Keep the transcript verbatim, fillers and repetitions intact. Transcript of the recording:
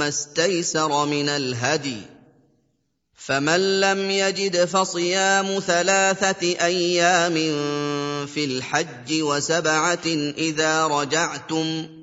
ما استيسر من الهدي ۖ فمن لم يجد فصيام ثلاثة أيام في الحج وسبعة إذا رجعتم ۖ